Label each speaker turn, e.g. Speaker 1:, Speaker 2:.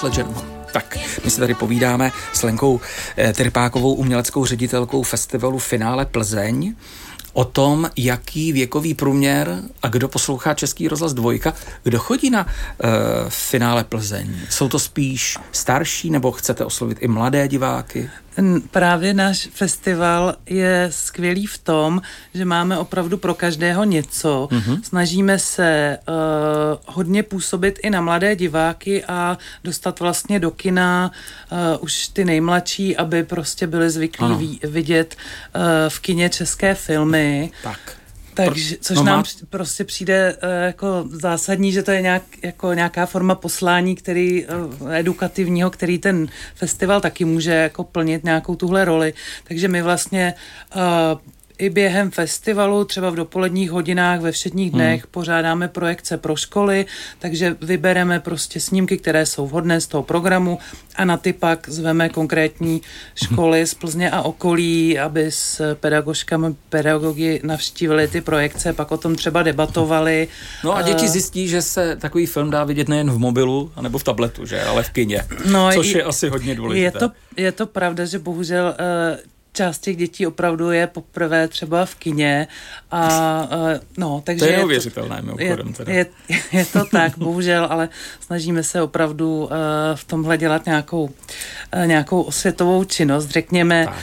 Speaker 1: 50 let, že no. Tak, my se tady povídáme s Lenkou Trpákovou, uměleckou ředitelkou festivalu Finále Plzeň, o tom, jaký věkový průměr a kdo poslouchá Český rozhlas 2, kdo chodí na Finále Plzeň. Jsou to spíš starší, nebo chcete oslovit i mladé diváky?
Speaker 2: Právě náš festival je skvělý v tom, že máme opravdu pro každého něco. Snažíme se hodně působit i na mladé diváky a dostat vlastně do kina už ty nejmladší, aby prostě byli zvyklí vidět v kině české filmy.
Speaker 1: Tak.
Speaker 2: Takže, což nám prostě přijde jako zásadní, že to je nějaká forma poslání, edukativního, který ten festival taky může jako plnit nějakou tuhle roli. Takže my vlastně i během festivalu, třeba v dopoledních hodinách, ve všedních dnech pořádáme projekce pro školy, takže vybereme prostě snímky, které jsou vhodné z toho programu a na ty pak zveme konkrétní školy z Plzně a okolí, aby s pedagogy navštívili ty projekce, pak o tom třeba debatovali.
Speaker 1: No a děti zjistí, že se takový film dá vidět nejen v mobilu, anebo v tabletu, že, ale v kině, což je asi hodně důležité.
Speaker 2: Je to pravda, že bohužel část těch dětí opravdu je poprvé třeba v kině takže
Speaker 1: to je neuvěřitelné mimochodem.
Speaker 2: Je to tak, bohužel, ale snažíme se opravdu v tomhle dělat nějakou osvětovou činnost, řekněme.